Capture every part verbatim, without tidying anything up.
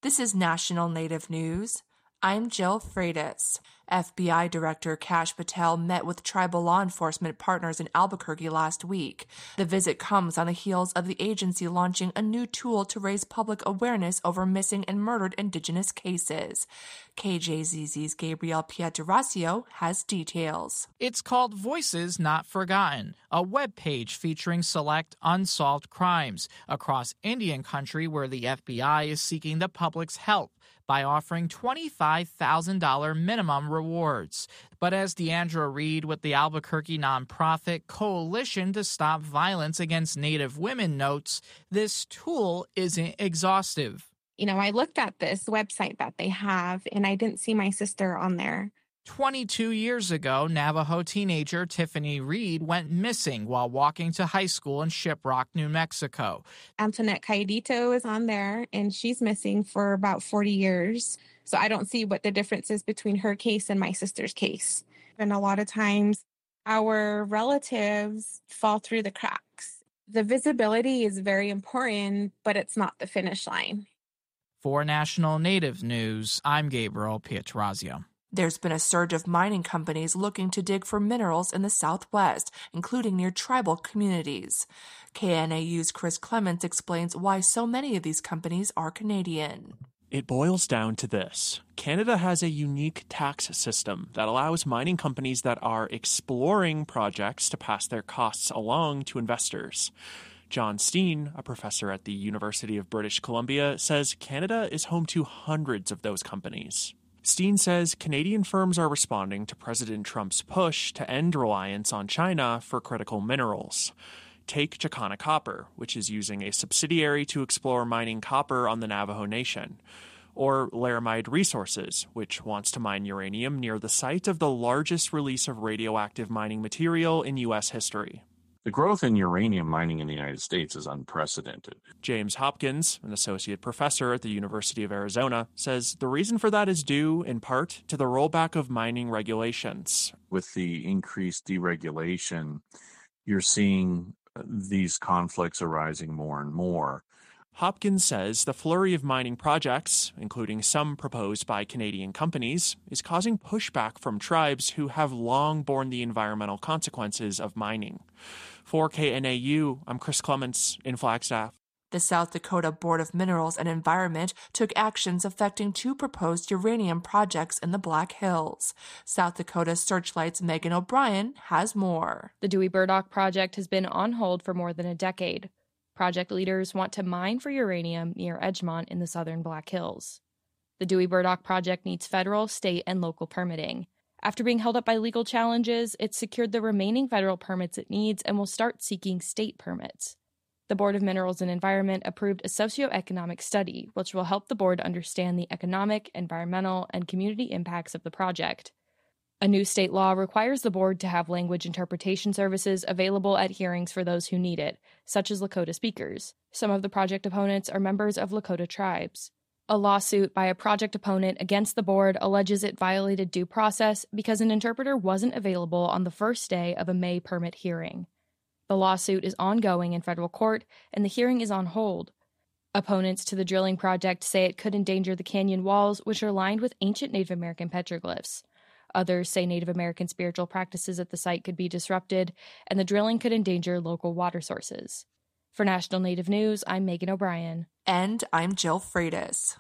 This is National Native News. I'm Jill Freitas. F B I Director Kash Patel met with tribal law enforcement partners in Albuquerque last week. The visit comes on the heels of the agency launching a new tool to raise public awareness over missing and murdered Indigenous cases. K J Z Z's Gabriel Pietrasio has details. It's called Voices Not Forgotten, a webpage featuring select unsolved crimes across Indian country where the F B I is seeking the public's help by offering twenty-five thousand dollars minimum rewards. But as Deandra Reed with the Albuquerque nonprofit Coalition to Stop Violence Against Native Women notes, this tool isn't exhaustive. You know, I looked at this website that they have, and I didn't see my sister on there. twenty-two years ago, Navajo teenager Tiffany Reed went missing while walking to high school in Shiprock, New Mexico. Antoinette Caidito is on there, and she's missing for about forty years. So I don't see what the difference is between her case and my sister's case. And a lot of times, our relatives fall through the cracks. The visibility is very important, but it's not the finish line. For National Native News, I'm Gabriel Pietrasio. There's been a surge of mining companies looking to dig for minerals in the Southwest, including near tribal communities. K N A U's Chris Clements explains why so many of these companies are Canadian. It boils down to this. Canada has a unique tax system that allows mining companies that are exploring projects to pass their costs along to investors. John Steen, a professor at the University of British Columbia, says Canada is home to hundreds of those companies. Steen says Canadian firms are responding to President Trump's push to end reliance on China for critical minerals. Take Chakana Copper, which is using a subsidiary to explore mining copper on the Navajo Nation. Or Laramide Resources, which wants to mine uranium near the site of the largest release of radioactive mining material in U S history. The growth in uranium mining in the United States is unprecedented. James Hopkins, an associate professor at the University of Arizona, says the reason for that is due, in part, to the rollback of mining regulations. With the increased deregulation, you're seeing these conflicts arising more and more. Hopkins says the flurry of mining projects, including some proposed by Canadian companies, is causing pushback from tribes who have long borne the environmental consequences of mining. For K N A U, I'm Chris Clements in Flagstaff. The South Dakota Board of Minerals and Environment took actions affecting two proposed uranium projects in the Black Hills. South Dakota Searchlight's Megan O'Brien has more. The Dewey Burdock project has been on hold for more than a decade. Project leaders want to mine for uranium near Edgemont in the southern Black Hills. The Dewey Burdock project needs federal, state, and local permitting. After being held up by legal challenges, it's secured the remaining federal permits it needs and will start seeking state permits. The Board of Minerals and Environment approved a socioeconomic study, which will help the board understand the economic, environmental, and community impacts of the project. A new state law requires the board to have language interpretation services available at hearings for those who need it, such as Lakota speakers. Some of the project opponents are members of Lakota tribes. A lawsuit by a project opponent against the board alleges it violated due process because an interpreter wasn't available on the first day of a May permit hearing. The lawsuit is ongoing in federal court, and the hearing is on hold. Opponents to the drilling project say it could endanger the canyon walls, which are lined with ancient Native American petroglyphs. Others say Native American spiritual practices at the site could be disrupted, and the drilling could endanger local water sources. For National Native News, I'm Megan O'Brien. And I'm Jill Freitas.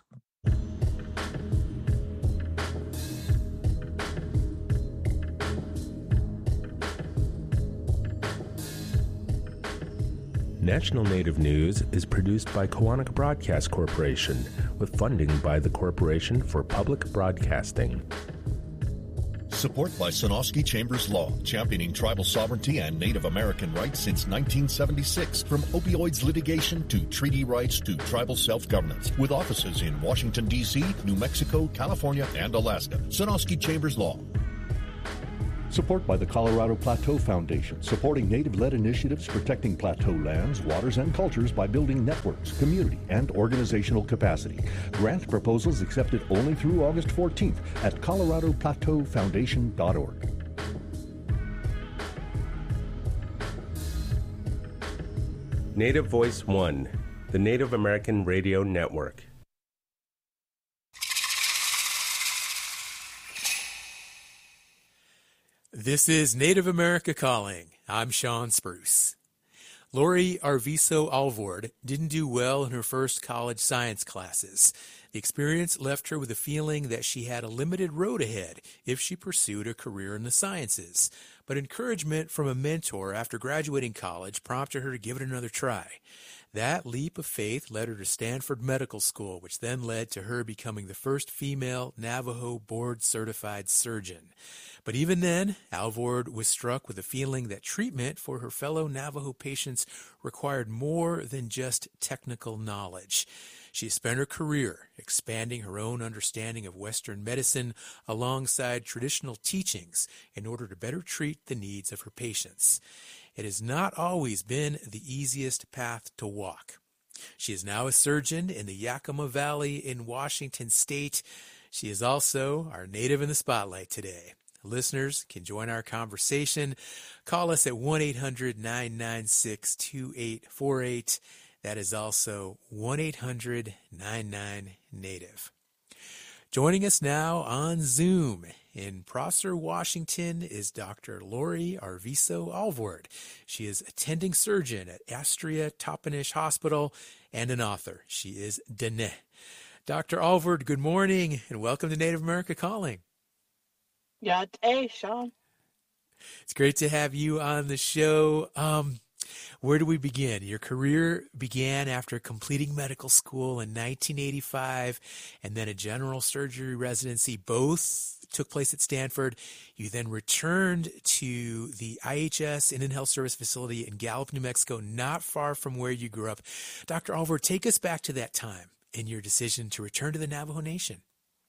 National Native News is produced by Koahnic Broadcast Corporation, with funding by the Corporation for Public Broadcasting. Support by Sonosky Chambers Law, championing tribal sovereignty and Native American rights since nineteen seventy-six. From opioids litigation to treaty rights to tribal self-governance. With offices in Washington, D C, New Mexico, California, and Alaska. Sonosky Chambers Law. Support by the Colorado Plateau Foundation, supporting Native-led initiatives protecting plateau lands, waters, and cultures by building networks, community, and organizational capacity. Grant proposals accepted only through August fourteenth at colorado plateau foundation dot org. Native Voice One, the Native American Radio Network. This is Native America Calling. I'm Sean Spruce. Lori Arvizo Alvord didn't do well in her first college science classes. The experience left her with a feeling that she had a limited road ahead if she pursued a career in the sciences. But encouragement from a mentor after graduating college prompted her to give it another try. That leap of faith led her to Stanford Medical School, which then led to her becoming the first female Navajo board-certified surgeon. But even then, Alvord was struck with a feeling that treatment for her fellow Navajo patients required more than just technical knowledge. She spent her career expanding her own understanding of Western medicine alongside traditional teachings in order to better treat the needs of her patients. It has not always been the easiest path to walk. She is now a surgeon in the Yakima Valley in Washington State. She is also our Native in the Spotlight today. Listeners can join our conversation. Call us at one eight hundred nine nine six two eight four eight. That is also one eight hundred nine nine Native. Joining us now on Zoom in Prosser, Washington, is Doctor Lori Arvizo Alvord. She is attending surgeon at Astrea Toppenish Hospital and an author. She is Dene. Doctor Alvord, good morning and welcome to Native America Calling. Yeah, hey, Sean. It's great to have you on the show. Um, where do we begin? Your career began after completing medical school in nineteen eighty-five and then a general surgery residency. Both took place at Stanford. You then returned to the I H S Indian Health Service facility in Gallup, New Mexico, not far from where you grew up. Doctor Alvord, take us back to that time in your decision to return to the Navajo Nation.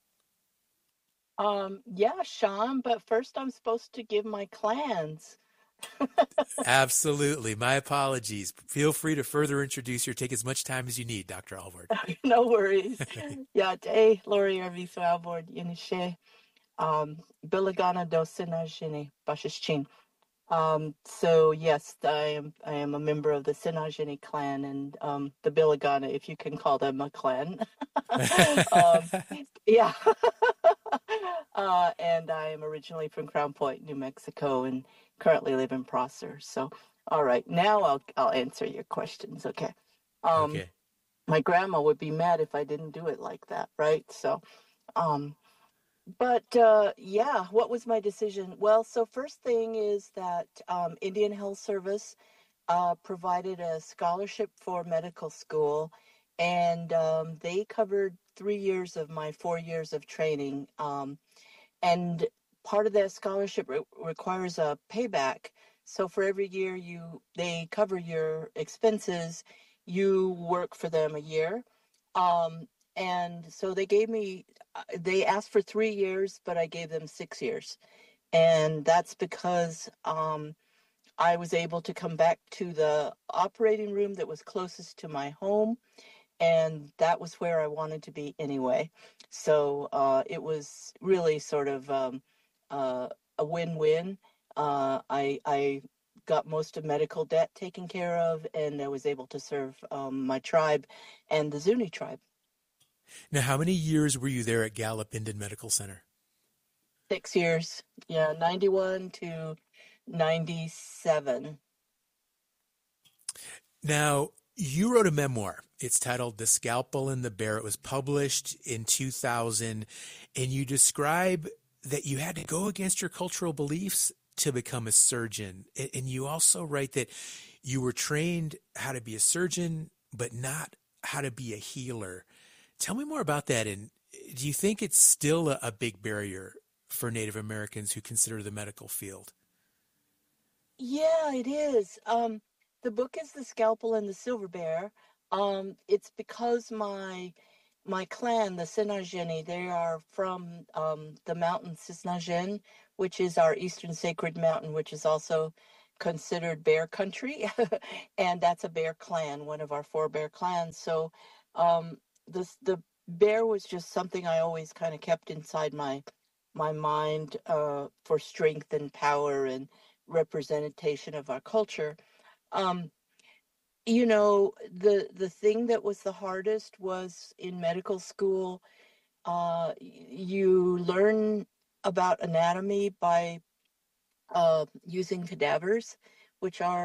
Um, yeah, Sean, but first I'm supposed to give my clans. Absolutely. My apologies. Feel free to further introduce your, take as much time as you need, Doctor Alvord. No worries. Yeah, hey, Lori Arvizo Alvord, Yenishe, um, Bilagana Dosina Jini, Bashishchin. Um, so yes, I am, I am a member of the Sinajini clan and, um, the Bilagana, if you can call them a clan. um, yeah. uh, and I am originally from Crown Point, New Mexico, and currently live in Prosser. So, all right, now I'll, I'll answer your questions. Okay. Um, okay. My grandma would be mad if I didn't do it like that. Right. So, um, But, uh, yeah, what was my decision? Well, so first thing is that um, Indian Health Service uh, provided a scholarship for medical school, and um, they covered three years of my four years of training. Um, and part of that scholarship re- requires a payback. So for every year you they cover your expenses, you work for them a year. Um, and so they gave me, they asked for three years, but I gave them six years. And that's because um, I was able to come back to the operating room that was closest to my home. And that was where I wanted to be anyway. So uh, it was really sort of um, uh, a win-win. Uh, I, I got most of medical debt taken care of, and I was able to serve um, my tribe and the Zuni tribe. Now, how many years were you there at Gallup Indian Medical Center? Six years. Yeah, ninety-one to ninety-seven. Now, you wrote a memoir. It's titled The Scalpel and the Bear. It was published in two thousand, and you describe that you had to go against your cultural beliefs to become a surgeon. And you also write that you were trained how to be a surgeon, but not how to be a healer. Tell me more about that. And do you think it's still a, a big barrier for Native Americans who consider the medical field? Yeah, it is. Um, the book is The Scalpel and the Silver Bear. Um, it's because my my clan, the Sinajeni, they are from um, the mountain Sisnajen, which is our eastern sacred mountain, which is also considered bear country. And that's a bear clan, one of our four bear clans. So um, this, the bear was just something I always kind of kept inside my my mind uh, for strength and power and representation of our culture. Um, you know, the the thing that was the hardest was in medical school. Uh, you learn about anatomy by uh, using cadavers, which are